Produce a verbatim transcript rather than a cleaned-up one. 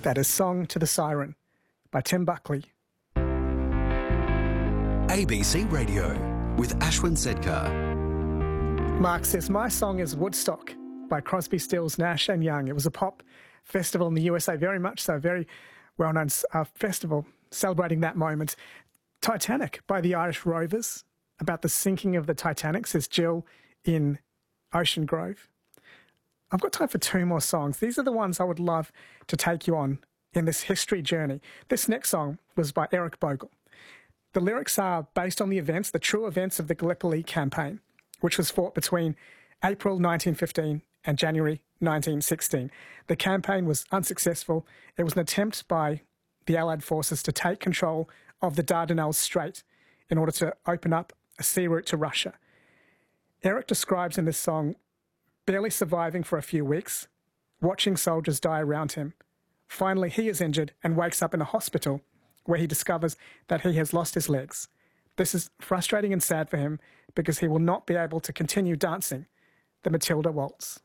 That is Song to the Siren by Tim Buckley. A B C Radio with Ashwin Sedkar. Mark says, my song is Woodstock by Crosby, Stills, Nash and Young. It was a pop festival in the U S A, very much so, very well-known uh, festival celebrating that moment. Titanic by the Irish Rovers, about the sinking of the Titanic, says Jill in Ocean Grove. I've got time for two more songs. These are the ones I would love to take you on in this history journey. This next song was by Eric Bogle. The lyrics are based on the events, the true events of the Gallipoli campaign, which was fought between April nineteen fifteen and January nineteen sixteen. The campaign was unsuccessful. It was an attempt by the Allied forces to take control of the Dardanelles Strait in order to open up a sea route to Russia. Eric describes in this song barely surviving for a few weeks, watching soldiers die around him. Finally, he is injured and wakes up in a hospital where he discovers that he has lost his legs. This is frustrating and sad for him because he will not be able to continue dancing the Matilda Waltz.